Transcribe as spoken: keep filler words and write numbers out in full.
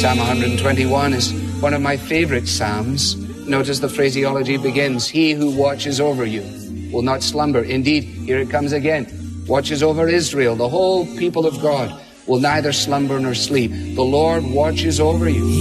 Psalm one hundred twenty-one is one of my favorite psalms. Notice the phraseology begins, he who watches over you will not slumber. Indeed, here it comes again, watches over Israel, the whole people of God will neither slumber nor sleep. The Lord watches over you.